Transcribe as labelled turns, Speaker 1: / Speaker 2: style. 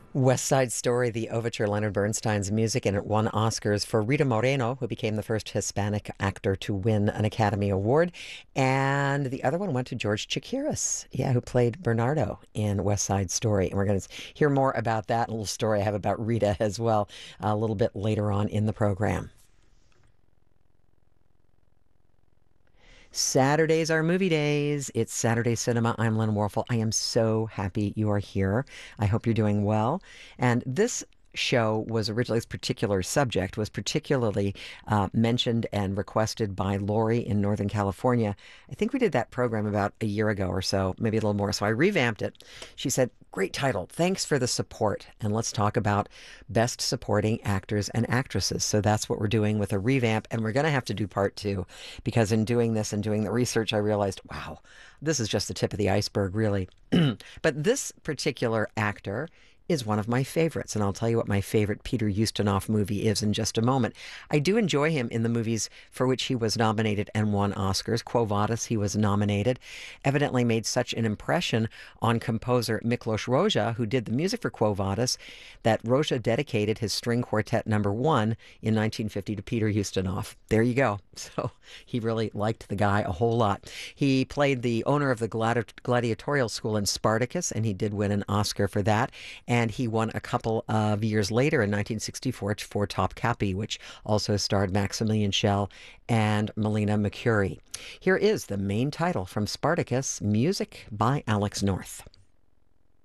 Speaker 1: West Side Story, the overture, Leonard Bernstein's music, and it won Oscars for Rita Moreno, who became the first Hispanic actor to win an Academy Award. And the other one went to George Chakiris, yeah, who played Bernardo in West Side Story. And we're going to hear more about that, a little story I have about Rita as well, a little bit later on in the program. Saturdays are movie days. It's Saturday Cinema. I'm Lynn Warfel. I am so happy you are here. I hope you're doing well. And this show was originally, this particular subject was particularly mentioned and requested by Lori in Northern California. I think we did that program about a year ago or so, maybe a little more. So I revamped it. She said, "Great title. Thanks for the support. And let's talk about best supporting actors and actresses." So that's what we're doing with a revamp. And we're going to have to do part two because in doing this and doing the research, I realized, wow, this is just the tip of the iceberg, really. But this particular actor is one of my favorites, and I'll tell you what my favorite Peter Ustinov movie is in just a moment. I do enjoy him in the movies for which he was nominated and won Oscars. Quo Vadis, he was nominated, evidently made such an impression on composer Miklos Rozsa, who did the music for Quo Vadis, that Rozsa dedicated his string quartet number one in 1950 to Peter Ustinov. There you go. So he really liked the guy a whole lot. He played the owner of the gladiatorial school in Spartacus, and he did win an Oscar for that. And he won a couple of years later in 1964 for Topkapi, which also starred Maximilian Schell and Melina Mercouri. Here is the main title from Spartacus, music by Alex North.